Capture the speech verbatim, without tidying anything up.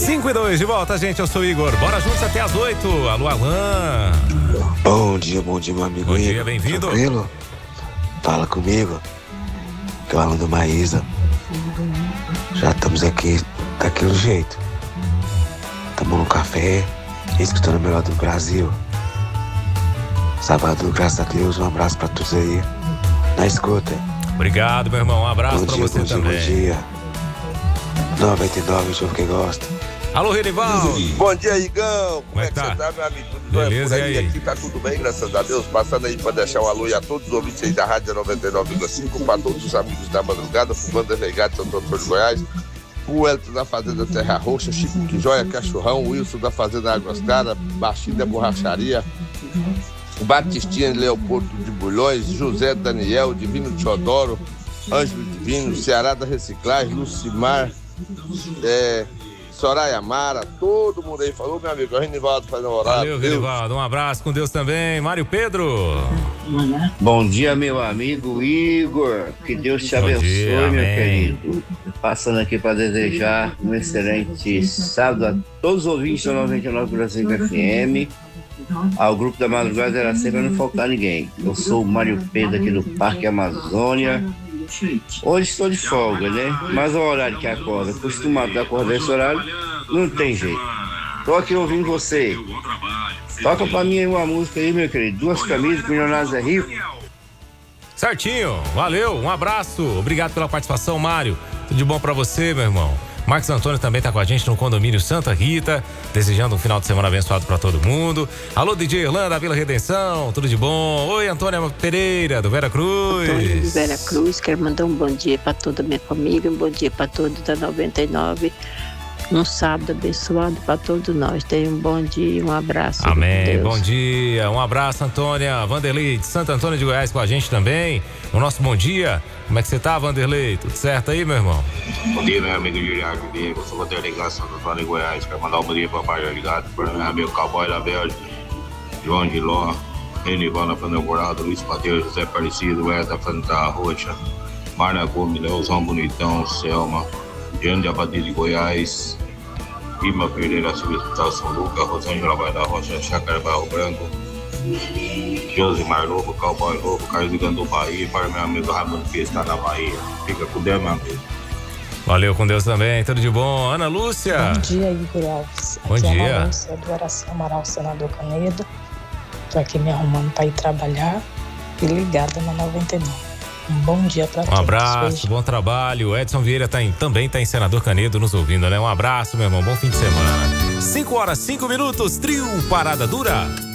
cinco e dois, de volta, gente. Eu sou o Igor. Bora juntos até as oito. Alô, Alan. Bom dia, bom dia, meu amigo. Bom Igor. dia, bem-vindo. Tranquilo? Fala comigo. Que é o Alan do Maísa. Já estamos aqui daquele jeito. Estamos no café, escutando o melhor do Brasil. Sábado, graças a Deus, um abraço pra todos aí. Na escuta. Obrigado, meu irmão. Um abraço bom pra dia, você bom também. Dia, bom dia. noventa e nove, o jogo que gosta. Alô, Renivaldo. Bom dia, Igão. Como, Como é é que tá? você tá, meu amigo? Tudo Beleza, bem? e aí? Aqui tá tudo bem, graças a Deus. Passando aí pra deixar um alô aí a todos os ouvintes aí da Rádio noventa e nove vírgula cinco, pra todos os amigos da madrugada, pro Vanderlei Gato, Santo Antônio de Goiás, o Elton da Fazenda Terra Roxa, Chico que Joia, Cachorrão, Wilson da Fazenda Águas Claras, Baixinho da Borracharia, Batistinha de Leopoldo de Bulhões, José Daniel, Divino Teodoro, Ângelo Divino, Ceará da Reciclagem, Lucimar, é, Soraya Mara, todo mundo aí falou, meu amigo, o Renivaldo faz um horário. Valeu, Renivaldo, um abraço com Deus também. Mário Pedro. Bom dia, meu amigo Igor, que Deus te Bom abençoe, dia, meu amém. querido. Passando aqui para desejar um excelente sábado a todos os ouvintes da noventa e nove vírgula cinco F M, ao grupo da Madrugada era sempre não faltar ninguém. Eu sou o Mário Pedro aqui do Parque Amazônia. Hoje estou de folga, né? Mas o horário que acorda, acostumado a acordar esse horário, não tem jeito. Tô aqui ouvindo você. Toca pra mim aí uma música aí, meu querido. Duas camisas, Milionários é Rico. Certinho, valeu, um abraço. Obrigado pela participação, Mário. Tudo de bom pra você, meu irmão. Marcos Antônio também tá com a gente no condomínio Santa Rita, desejando um final de semana abençoado pra todo mundo. Alô, D J Irlanda, da Vila Redenção, tudo de bom? Oi, Antônia Pereira, do Vera Cruz. Antônia do Vera Cruz, quero mandar um bom dia pra toda a minha família, um bom dia pra todos da noventa e nove. Um sábado abençoado para todos nós. Tenha um bom dia, um abraço. Amém, bom dia, um abraço, Antônia. Vanderlei de Santo Antônio de Goiás com a gente também. O nosso bom dia. Como é que você tá, Vanderlei? Tudo certo aí, meu irmão? Bom dia, meu amigo Juliano. Eu sou o Vanderlei de Santo Antônio de Goiás. Quero mandar um bom dia para o pai ligado. Para meu amigo Cowboy da Bélgica, João de Ló, Renival da Fernanda Corado, Luiz Mateus, José Aparecido, Wes da Fernanda Roxa, Marna Gomes, Leozão Bonitão, Selma, Jean de Abadia de Goiás, Irma Pereira, Subhospital São Lucas, Rosângela Vai da Rocha, Chácara Barro Branco, Josimar Novo, Cowboy Novo, Carlos Ligando do Bahia, para meu amigo Raimundo que está na Bahia. Fica com Deus, meu amigo. Valeu, com Deus também, tudo de bom. Ana Lúcia. Bom dia, Igor Alves. Bom aqui dia. É a Ana Lúcia do Araci Amaral, Senador Canedo. Tô aqui me arrumando para ir trabalhar e ligada na noventa e nove. Um bom dia para todos. Um abraço, Beijo. bom trabalho. Edson Vieira tá em, também está em Senador Canedo nos ouvindo, né? Um abraço, meu irmão. Bom fim de semana. cinco horas, cinco minutos. Trio Parada Dura.